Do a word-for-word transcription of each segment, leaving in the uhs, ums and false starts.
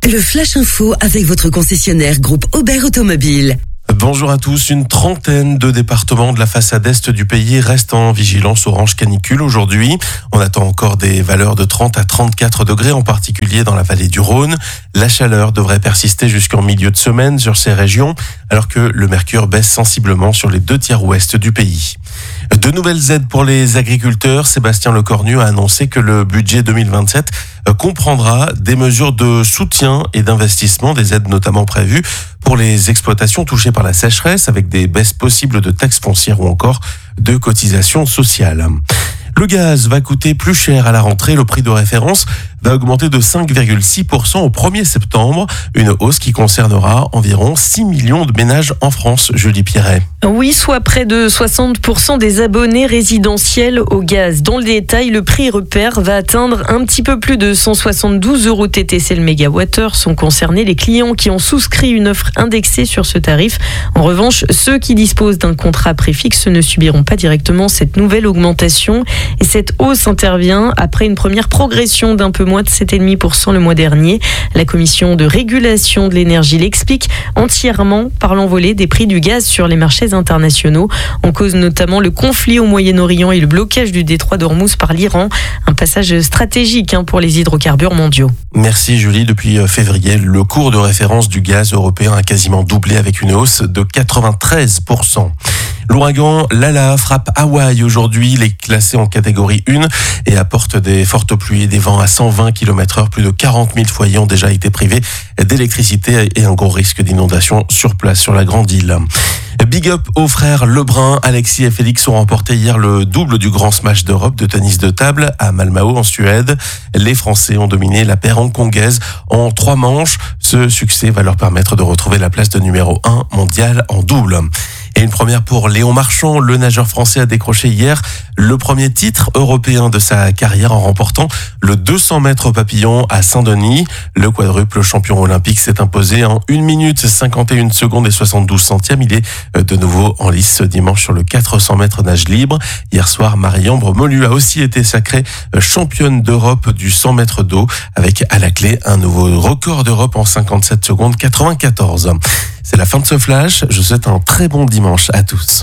Le Flash Info avec votre concessionnaire groupe Aubert Automobile. Bonjour à tous. Une trentaine de départements de la façade est du pays restent en vigilance orange canicule aujourd'hui. On attend encore des valeurs de trente à trente-quatre degrés, en particulier dans la vallée du Rhône. La chaleur devrait persister jusqu'en milieu de semaine sur ces régions, alors que le mercure baisse sensiblement sur les deux tiers ouest du pays. De nouvelles aides pour les agriculteurs. Sébastien Lecornu a annoncé que le budget deux mille vingt-sept comprendra des mesures de soutien et d'investissement, des aides notamment prévues pour les exploitations touchées par la sécheresse, avec des baisses possibles de taxes foncières ou encore de cotisations sociales. Le gaz va coûter plus cher à la rentrée. Le prix de référence va augmenter de cinq virgule six pour cent au premier septembre. Une hausse qui concernera environ six millions de ménages en France. Julie Pierret. Oui, soit près de soixante pour cent des abonnés résidentiels au gaz. Dans le détail, le prix repère va atteindre un petit peu plus de cent soixante-douze euros T T C le mégawattheure. Sont concernés les clients qui ont souscrit une offre indexée sur ce tarif. En revanche, ceux qui disposent d'un contrat préfixe ne subiront pas directement cette nouvelle augmentation. Et cette hausse intervient après une première progression d'un peu moins de sept virgule cinq pour cent le mois dernier. La commission de régulation de l'énergie l'explique entièrement par l'envolée des prix du gaz sur les marchés internationaux. En cause notamment le conflit au Moyen-Orient et le blocage du détroit d'Ormuz par l'Iran. Un passage stratégique pour les hydrocarbures mondiaux. Merci Julie. Depuis février, le cours de référence du gaz européen a quasiment doublé avec une hausse de quatre-vingt-treize pour cent. L'ouragan Lala frappe Hawaï aujourd'hui. Il est classé en catégorie un et apporte des fortes pluies et des vents à cent vingt kilomètres heure. Plus de quarante mille foyers ont déjà été privés d'électricité et un gros risque d'inondation sur place sur la grande île. Big up aux frères Lebrun. Alexis et Félix ont remporté hier le double du grand smash d'Europe de tennis de table à Malmö en Suède. Les Français ont dominé la paire hongkongaise en trois manches. Ce succès va leur permettre de retrouver la place de numéro un mondial en double. Et une première pour Léon Marchand. Le nageur français a décroché hier le premier titre européen de sa carrière en remportant le deux cents mètres papillon à Saint-Denis. Le quadruple champion olympique s'est imposé en une minute cinquante et une secondes et soixante-douze centièmes. Il est de nouveau en lice ce dimanche sur le quatre cents mètres nage libre. Hier soir, Marie-Ambre Molu a aussi été sacrée championne d'Europe du cent mètres d'eau avec à la clé un nouveau record d'Europe en cinquante-sept secondes quatre-vingt-quatorze. C'est la fin de ce flash. Je vous souhaite un très bon dimanche à tous.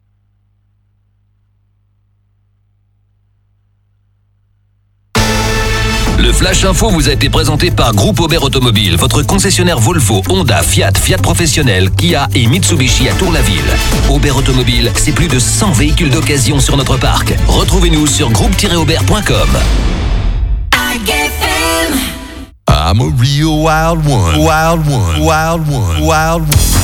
Le Flash Info vous a été présenté par Groupe Aubert Automobile, votre concessionnaire Volvo, Honda, Fiat, Fiat Professionnel, Kia et Mitsubishi à Tour-la-Ville. Aubert Automobile, c'est plus de cent véhicules d'occasion sur notre parc. Retrouvez-nous sur groupe tiret aubert point com. I'm a real wild one, wild one, wild one, wild one.